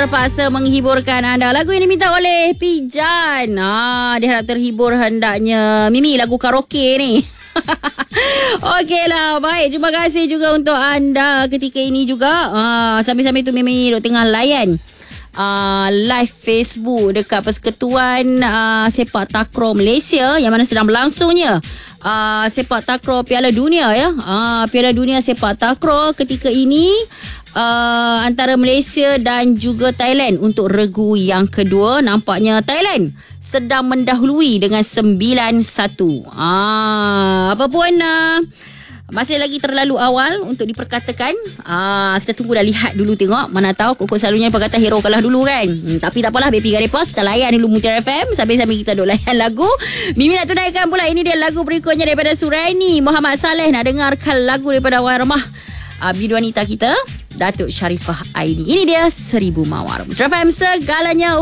terpaksa menghiburkan anda. Lagu yang diminta oleh Pijan. Dia harap terhibur hendaknya. Mimi, lagu karaoke ni. Okeylah, baik. Terima kasih juga untuk anda ketika ini juga. Sambil-sambil tu Mimi duk tengah layan live Facebook dekat Persekutuan Sepak Takraw Malaysia yang mana sedang berlangsungnya Sepak Takraw Piala Dunia ya. Piala Dunia Sepak Takraw ketika ini antara Malaysia dan juga Thailand untuk regu yang kedua. Nampaknya Thailand sedang mendahului dengan 9-1. Apa pun masih lagi terlalu awal untuk diperkatakan. Kita tunggu dah, lihat dulu tengok. Mana tahu Koko selalunya perkataan hero kalah dulu kan. Tapi tak apalah, Baby Garepa, kita layan dulu Mutiara FM sambil-sambil kita duk layan lagu. Mimi nak tunaikan pula. Ini dia lagu berikutnya daripada Suraini Muhammad Saleh. Nak dengarkan lagu daripada Warmah bidu wanita kita Datuk Sharifah Aini. Ini dia 1000 Mawar. Mutiara FM, segalanya